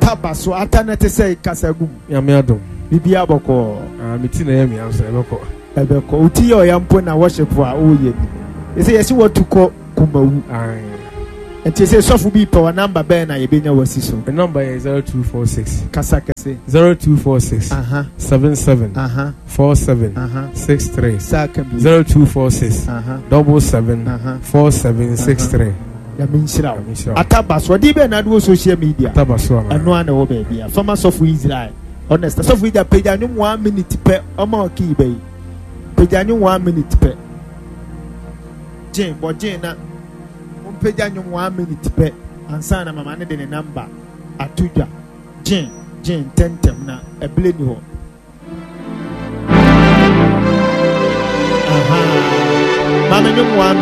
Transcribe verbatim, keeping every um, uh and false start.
ataba so atanete say kasagum nyame adom bibia boko ah meti na yami anso ebeko ebeko uti yo yampo na worship a oye bi say yesi what to call kumawu ai enti say sofu bi pe wa number be na ye benya wasi so the number is zero two four six kasa kase zero two four six aha seven seven aha four seven aha six three saka bi zero two four six aha double seven aha four seven six three ya minshira ataba so di be na do social media ataba so anu ana wo be bia former sofu Israel honest sofu Israel page anu one minute pe o ma oki be page anu one minute pe jin bo jin na on page anu one minute pe ansa na mama ne de ne number atudwa jin jin tentem na ebele ni ho aha mama nyu one